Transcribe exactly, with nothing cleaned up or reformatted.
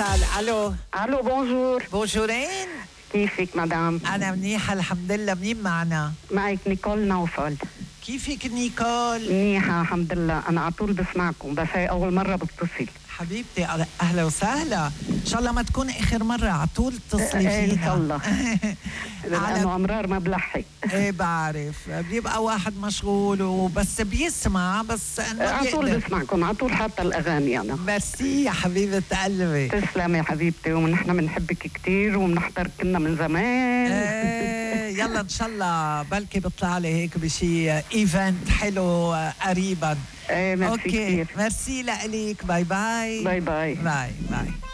اتصال. الو الو بونجور. بونجورين. كيفك مدام؟ انا منيحه الحمد لله. مين معنا؟ معك نيكول نوفل. كيفك نيكول؟ منيحه الحمد لله. انا على طول بسمعكم بس هي اول مره بتصل. حبيبتي اهلا وسهلا. ان شاء الله ما تكون اخر مره، على طول اتصلي فينا ان شاء الله. لانه امرار ما بلحق. ايه بعرف بيبقى واحد مشغول وبس بيسمع بس على طول بسمعكم على طول حاطه الاغاني انا. ميرسي يا حبيبه قلبي. تسلمي يا حبيبتي ونحن بنحبك كثير وبنحضر كنا من زمان. ايه يلا ان شاء الله بلكي بيطلع لي هيك بشي ايفنت حلو قريبا. ايه ميرسي اوكي كتير. ميرسي لك. باي باي باي باي باي باي.